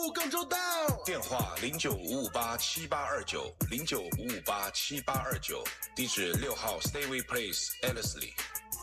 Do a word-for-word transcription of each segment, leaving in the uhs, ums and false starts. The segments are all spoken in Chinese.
更周到。电话零九五五八七八二九零九五五八七八二九，地址六号 Stayway Place Ellerslie。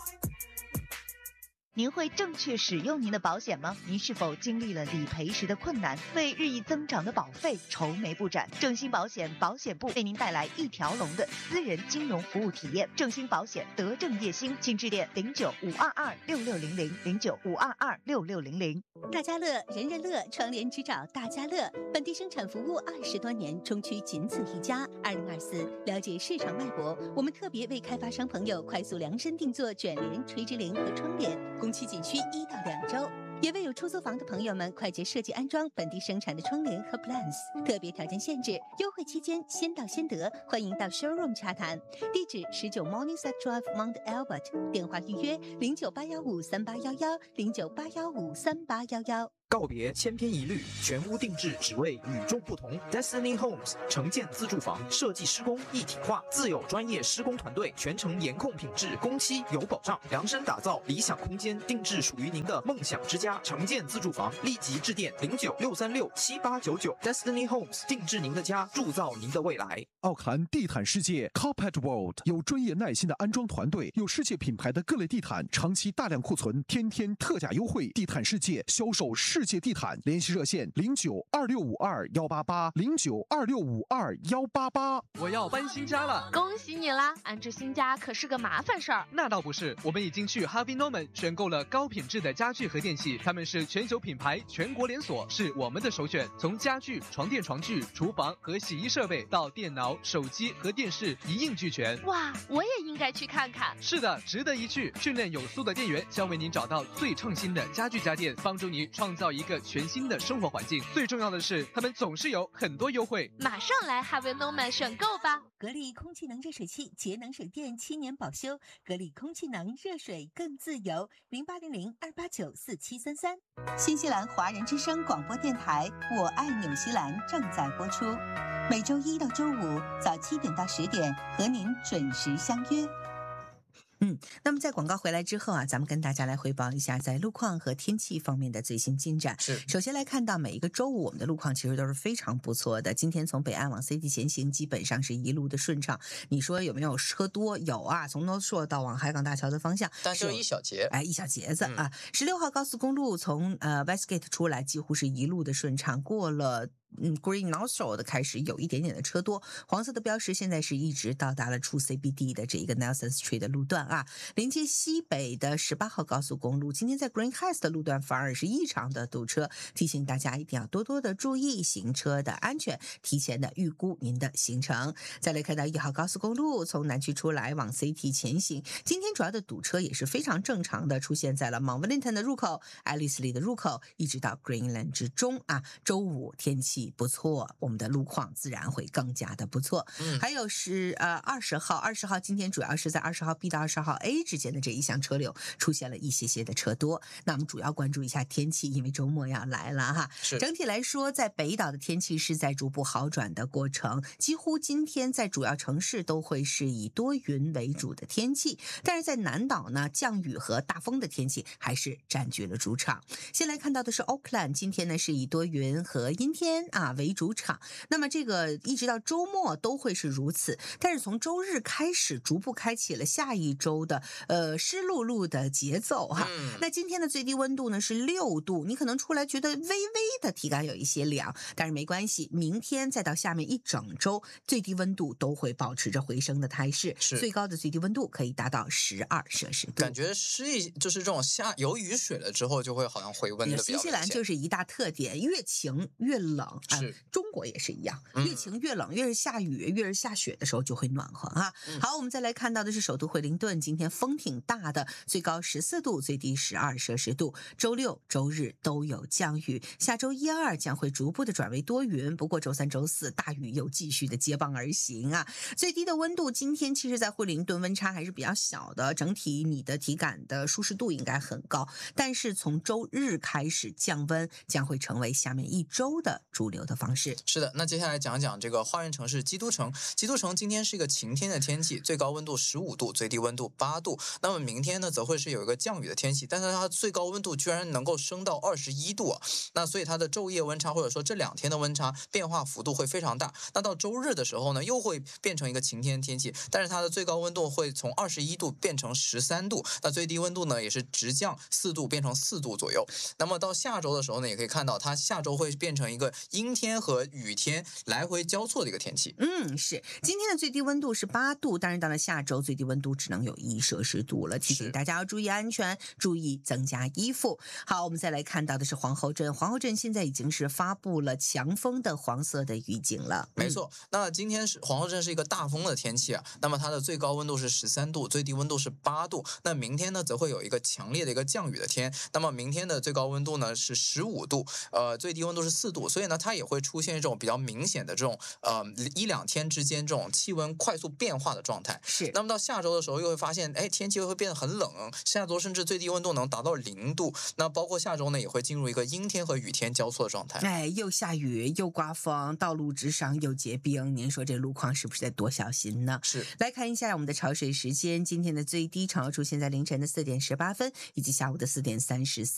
您会正确使用您的保险吗？您是否经历了理赔时的困难，为日益增长的保费愁眉不展？正兴保险保险部为您带来一条龙的私人金融服务体验。正兴保险德正业兴，请致电零九五二二六六零零零九五二二六六零零。 大家乐，人人乐，窗帘只找大家乐。本地生产服务二十多年，中区仅此一家。二零二四，了解市场脉搏，我们特别为开发商朋友快速量身定做卷帘、垂直帘和窗帘，工期仅需一到两周。也为有出租房的朋友们快捷设计安装本地生产的窗帘和 plans， 特别条件限制，优惠期间先到先得，欢迎到 showroom 洽谈。地址十九 Morningside Drive Mount Albert， 电话预约零九八幺五三八幺幺零九八幺五三八幺幺。 告别千篇一律，全屋定制只为与众不同。Destiny Homes 承建自住房设计施工一体化，自有专业施工团队，全程严控品质，工期有保障，量身打造理想空间，定制属于您的梦想之家。承建自住房，立即致电零九六三六七八九九。Destiny Homes 定制您的家，铸造您的未来。 奥克兰地毯世界 Carpet World 有专业耐心的安装团队，有世界品牌的各类地毯，长期大量库存，天天特价优惠。地毯世界销售世界地毯，联系热线零九二六五二幺八八零九二六五二幺八八。 我要搬新家了， 恭喜你啦！安置新家可是个麻烦事儿。 那倒不是，我们已经去 Harvey Norman 选购了高品质的家具和电器，他们是全球品牌，全国连锁，是我们的首选。从家具、床垫、床具、厨房和洗衣设备到电脑、手机和电视一应俱全。 哇，我也应该去看看。 是的，值得一去。训练有素的店员将为您找到最创新的家具家电，帮助你创造一个全新的生活环境。最重要的是，他们总是有很多优惠。 马上来 Harvey Norman 选购吧！ 格力空气能热水器，节能省电，七年保修。格力空气能热水更自由，零八零零二八九四七三三。新西兰华人之声广播电台《我爱纽西兰》正在播出，每周一到周五早七点到十点和您准时相约。嗯，那么在广告回来之后啊，咱们跟大家来汇报一下在路况和天气方面的最新进展。 是， 首先来看到每一个周五我们的路况其实都是非常不错的。今天从北岸往 C T 前行，基本上是一路的顺畅。你说有没有车多？有啊，从 North Shore 到往海港大桥的方向， 但是一小节， 哎，一小节子、嗯、啊。十六号高速公路从呃 Westgate 出来，几乎是一路的顺畅，过了。嗯 ，Green North Shore 的开始有一点点的车多，黄色的标识现在是一直到达了出 C B D 的这一个 Nelson Street 的路段啊。连接西北的十八号高速公路，今天在 Green Heights 的路段反而是异常的堵车，提醒大家一定要多多的注意行车的安全，提前的预估您的行程。再来看到一号高速公路从南区出来往 C T 前行，今天主要的堵车也是非常正常的，出现在了 Mount Wellington 的入口、爱丽丝里的入口，一直到 Greenland 之中啊。周五天气不错，我们的路况自然会更加的不错。嗯，还有是呃二十号，二十号今天主要是在二十号 B 到二十号 A 之间的这一项车流出现了一些些的车多。那我们主要关注一下天气，因为周末要来了哈。 是， 整体来说，在北岛的天气是在逐步好转的过程，几乎今天在主要城市都会是以多云为主的天气，但是在南岛呢，降雨和大风的天气还是占据了主场。先来看到的是 Auckland， 今天呢是以多云和阴天啊为主场，那么这个一直到周末都会是如此，但是从周日开始逐步开启了下一周的呃湿漉漉的节奏哈、嗯。那今天的最低温度呢是六度，你可能出来觉得微微的体感有一些凉，但是没关系，明天再到下面一整周，最低温度都会保持着回升的态势，最高的最低温度可以达到十二摄氏度。 感觉湿一就是这种下有雨水了之后，就会好像回温的比较明显。 新西兰就是一大特点，越晴越冷，是、呃、中国也是一样，越晴越冷，越是下雨越是下雪的时候就会暖和啊、嗯。好，我们再来看到的是首都惠灵顿，今天风挺大的，最高十四度，最低十二摄氏度。周六周日都有降雨，下周一二将会逐步的转为多云，不过周三周四大雨又继续的接棒而行啊。最低的温度今天其实在惠灵顿温差还是比较小的，整体你的体感的舒适度应该很高，但是从周日开始降温将会成为下面一周的主主流的方式。 是的，那接下来讲讲这个花园城市基督城。基督城今天是一个晴天的天气，最高温度十五度，最低温度八度。那么明天呢，则会是有一个降雨的天气，但是它最高温度居然能够升到二十一度啊！那所以它的昼夜温差或者说这两天的温差变化幅度会非常大。那到周日的时候呢，又会变成一个晴天天气，但是它的最高温度会从二十一度变成十三度，那最低温度呢也是直降四度，变成四度左右。那么到下周的时候呢，也可以看到它下周会变成一个阴天和雨天来回交错的一个天气。 嗯，是。今天的最低温度是八度，当然到了下周最低温度只能有一摄氏度了，提醒大家要注意安全，注意增加衣服。好，我们再来看到的是皇后镇，皇后镇现在已经是发布了强风的黄色的预警了。 没错，嗯、那今天是皇后镇是一个大风的天气啊，那么它的最高温度是十三度，最低温度是八度。那明天呢，则会有一个强烈的一个降雨的天，那么明天的最高温度呢是十五度，呃，最低温度是四度，所以呢，它也会出现这种比较明显的这种呃一两天之间这种气温快速变化的状态。 是。 那么到下周的时候，又会发现，哎，天气会变得很冷，下周甚至最低温度能达到零度。那包括下周呢，也会进入一个阴天和雨天交错的状态。 哎，又下雨又刮风，道路之上又结冰，您说这路况是不是得多小心呢？ 是。 来看一下我们的潮水时间，今天的最低潮出现在凌晨的四点十八分，以及下午的四点三十三。